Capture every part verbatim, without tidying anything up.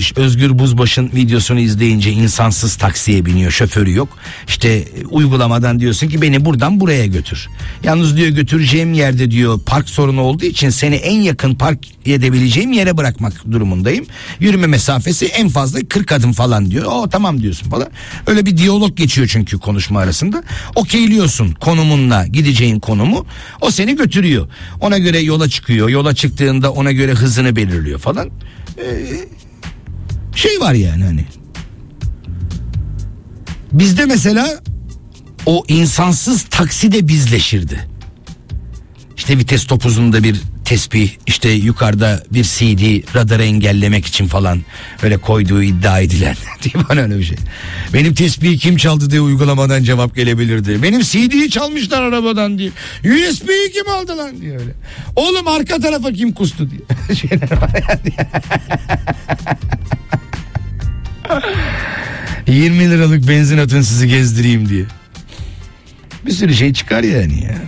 demiş. Özgür Buzbaş'ın videosunu izleyince insansız taksiye biniyor, şoförü yok. İşte uygulamadan diyorsun ki beni buradan buraya götür. Yalnız diyor götüreceğim yerde diyor park sorunu olduğu için seni en yakın park edebileceğim yere bırakmak durumundayım. Yürüme mesafesi en fazla kırk adım falan diyor. O tamam diyorsun falan. Öyle bir diyalog geçiyor çünkü konuşma arasında. Okeyliyorsun konumunla gideceğin konumu. O seni götürüyor. Ona göre yola çıkıyor. Yola çıktığında ona göre hızını belirliyor falan. Ee, şey var yani hani. Bizde mesela o insansız taksi de bizleşirdi. İşte vites topuzunda bir tespih, işte yukarıda bir C D radarı engellemek için falan öyle koyduğu iddia edilen. Değil mi öyle bir şey? Benim tespihi kim çaldı diye uygulamadan cevap gelebilirdi. Benim C D'yi çalmışlar arabadan diye. U S B'yi kim aldı lan diye öyle. Oğlum arka tarafa kim kustu diye. Şeyler var yani. yirmi liralık benzin atın sizi gezdireyim diye. Bir sürü şey çıkar yani ya.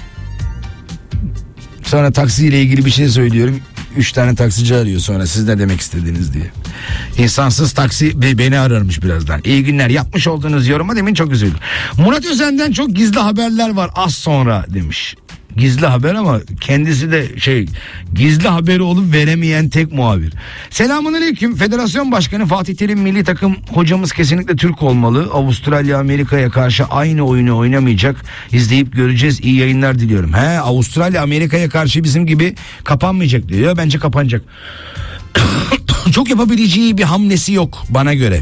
Sonra taksiyle ilgili bir şey söylüyorum. Üç tane taksici arıyor sonra siz ne demek istediniz diye. İnsansız taksi beni ararmış birazdan. İyi günler, yapmış olduğunuz yoruma demin çok üzüldüm. Murat Özen'den çok gizli haberler var az sonra demiş. Gizli haber ama kendisi de şey, gizli haberi olup veremeyen tek muhabir. Selamünaleyküm. Federasyon Başkanı Fatih Terim milli takım hocamız kesinlikle Türk olmalı. Avustralya Amerika'ya karşı aynı oyunu oynamayacak. İzleyip göreceğiz. İyi yayınlar diliyorum. He, Avustralya Amerika'ya karşı bizim gibi kapanmayacak diyor. Bence kapanacak. Çok yapabileceği bir hamlesi yok bana göre.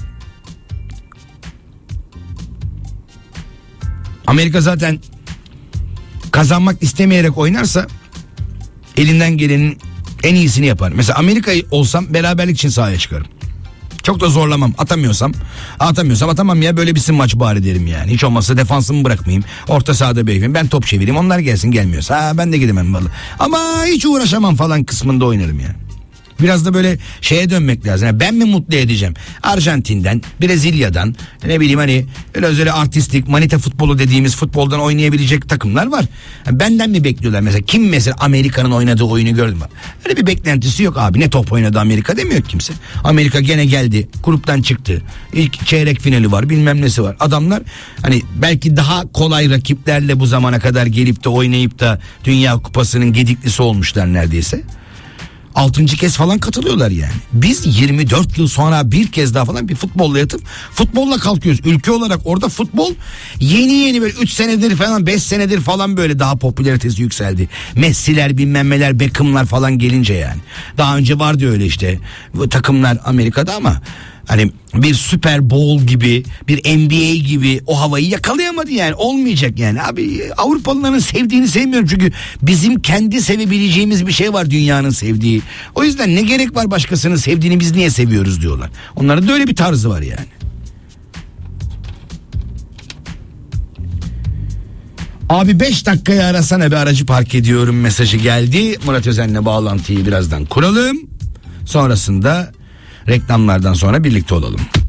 Amerika zaten kazanmak istemeyerek oynarsa elinden gelenin en iyisini yapar. Mesela Amerika olsam beraberlik için sahaya çıkarım. Çok da zorlamam. Atamıyorsam atamıyorsam atamam ya, böyle bitsin maç bari derim yani. Hiç olmazsa defansımı bırakmayayım. Orta sahada bekleyeyim. Ben top çevireyim. Onlar gelsin, gelmiyorsa ha, ben de gidemem vallahi. Ama hiç uğraşamam falan kısmında oynarım yani. Biraz da böyle şeye dönmek lazım. Yani ben mi mutlu edeceğim? Arjantin'den, Brezilya'dan, ne bileyim hani öyle öyle artistik, manita futbolu dediğimiz futboldan oynayabilecek takımlar var. Yani benden mi bekliyorlar mesela? Kim mesela Amerika'nın oynadığı oyunu gördü mü? Öyle bir beklentisi yok abi. Ne top oynadı Amerika demiyor kimse. Amerika gene geldi, gruptan çıktı. İlk çeyrek finali var, bilmem nesi var. Adamlar hani belki daha kolay rakiplerle bu zamana kadar gelip de oynayıp da Dünya Kupası'nın gediklisi olmuşlar neredeyse. Altıncı kez falan katılıyorlar yani. Biz yirmi dört yıl sonra bir kez daha falan bir futbolla yatıp futbolla kalkıyoruz. Ülke olarak orada futbol yeni yeni böyle üç senedir falan beş senedir falan böyle daha popülaritesi yükseldi. Messi'ler, bilmemmeler, Beckham'lar falan gelince yani. Daha önce vardı öyle işte bu takımlar Amerika'da ama hani bir Super Bowl gibi, bir N B A gibi o havayı yakalayamadı yani. Olmayacak yani. Abi Avrupalıların sevdiğini sevmiyorum çünkü bizim kendi sevebileceğimiz bir şey var dünyanın sevdiği. O yüzden ne gerek var başkasının sevdiğini biz niye seviyoruz diyorlar. Onların da öyle bir tarzı var yani. Abi beş dakikaya arasana, bir aracı park ediyorum mesajı geldi. Murat Özen'le bağlantıyı birazdan kuralım. Sonrasında reklamlardan sonra birlikte olalım.